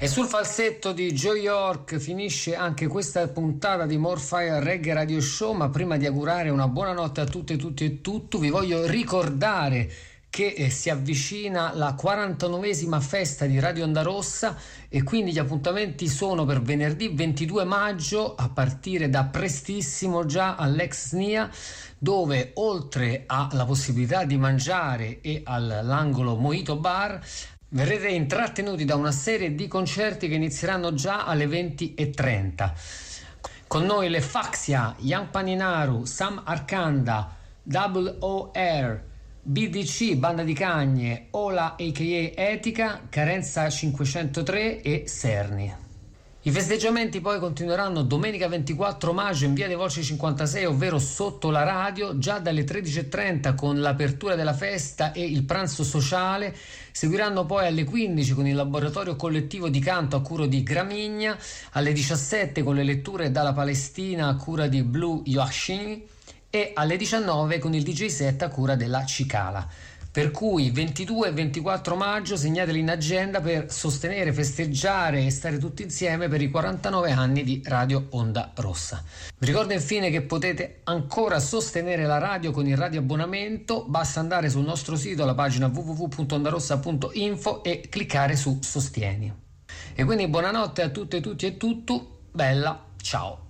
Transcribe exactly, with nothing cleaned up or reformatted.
E sul falsetto di Joe York finisce anche questa puntata di Morfire Reggae Radio Show, ma prima di augurare una buonanotte a tutte, tutti e tutto, vi voglio ricordare che eh, si avvicina la quarantanovesima festa di Radio Onda Rossa e quindi gli appuntamenti sono per venerdì ventidue maggio a partire da prestissimo già all'ex S N I A, dove oltre alla possibilità di mangiare e all'angolo Mojito Bar verrete intrattenuti da una serie di concerti che inizieranno già alle venti e trenta. Con noi le Faxia, Young Paninaru, Sam Arcanda, Double O R, B D C, Banda di Cagne, Ola a k a. Etica, Carenza cinquecentotre e Serni. I festeggiamenti poi continueranno domenica ventiquattro maggio in via dei Volsci cinquantasei, ovvero sotto la radio, già dalle tredici e trenta con l'apertura della festa e il pranzo sociale. Seguiranno poi alle quindici con il laboratorio collettivo di canto a cura di Gramigna, alle diciassette con le letture dalla Palestina a cura di Blue Yoshimi e alle diciannove con il D J set a cura della Cicala. Per cui ventidue e ventiquattro maggio segnateli in agenda per sostenere, festeggiare e stare tutti insieme per i quarantanove anni di Radio Onda Rossa. Vi ricordo infine che potete ancora sostenere la radio con il radioabbonamento, basta andare sul nostro sito alla pagina w w w punto ondarossa punto info e cliccare su Sostieni. E quindi buonanotte a tutte, tutti e tutto, bella, ciao!